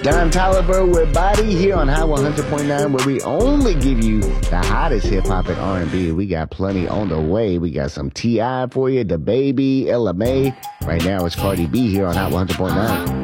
Don Toliver with Body here on Hot 100.9, where we only give you the hottest hip-hop and R&B. We got plenty on the way. We got some T.I. for you, DaBaby, Ella Mai. Right now, it's Cardi B here on Hot 100.9.